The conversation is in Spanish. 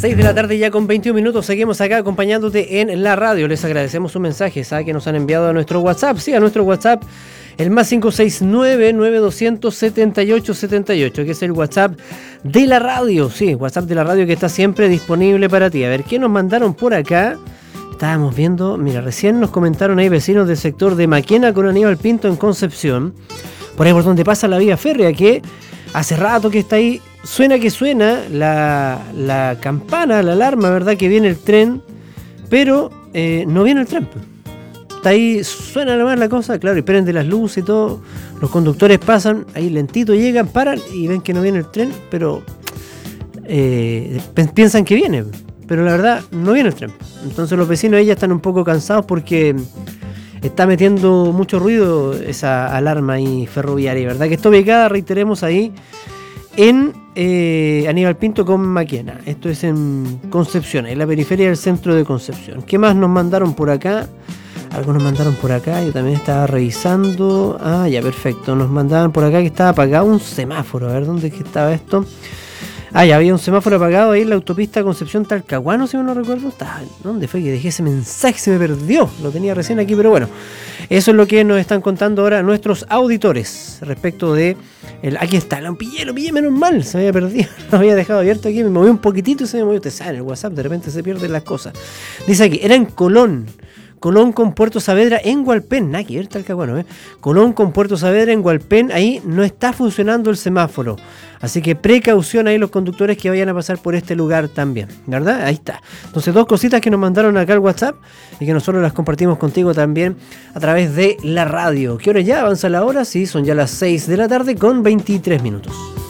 6 de la tarde ya con 21 minutos, seguimos acá acompañándote en la radio. Les agradecemos sus mensajes que nos han enviado a nuestro WhatsApp. Sí, a nuestro WhatsApp, el más 569-9200-7878, que es el WhatsApp de la radio. Sí, WhatsApp de la radio que está siempre disponible para ti. A ver, ¿qué nos mandaron por acá? Estábamos viendo, mira, recién nos comentaron ahí vecinos del sector de Maquena con Aníbal Pinto en Concepción, por ahí por donde pasa la vía férrea, que hace rato que está ahí. Suena la campana, la alarma, ¿verdad? Que viene el tren, pero no viene el tren. Está ahí, suena nomás la cosa, claro, y prenden las luces y todo. Los conductores pasan, ahí lentito llegan, paran y ven que no viene el tren, pero piensan que viene, pero la verdad no viene el tren. Entonces los vecinos ahí ya están un poco cansados porque está metiendo mucho ruido esa alarma ahí ferroviaria, ¿verdad? Que está ubicada, reiteremos, ahí en Aníbal Pinto con Maquena. Esto es en Concepción, en la periferia del centro de Concepción. ¿Qué más nos mandaron por acá? Algo nos mandaron por acá, yo también estaba revisando. Ah, ya, perfecto. Nos mandaban por acá que estaba apagado un semáforo. A ver, ¿dónde es que estaba esto? Ah, ya había un semáforo apagado ahí en la autopista Concepción-Talcahuano, si no recuerdo. ¿Dónde fue que dejé ese mensaje? Se me perdió. Lo tenía recién aquí, pero bueno. Eso es lo que nos están contando ahora nuestros auditores respecto de... Aquí está, lo pillé menos mal. Se me había perdido, lo había dejado abierto aquí. Me moví un poquitito y se me movió. Te sabe, en el WhatsApp de repente se pierden las cosas. Dice aquí, era en Colón con Puerto Saavedra en Hualpén. Nada que ver, Talcahuano, Colón con Puerto Saavedra en Hualpén. Ahí no está funcionando el semáforo. Así que precaución ahí los conductores que vayan a pasar por este lugar también, ¿verdad? Ahí está. Entonces, dos cositas que nos mandaron acá al WhatsApp y que nosotros las compartimos contigo también a través de la radio. ¿Qué hora ya? ¿Avanza la hora? Sí, son ya las 6 de la tarde con 23 minutos.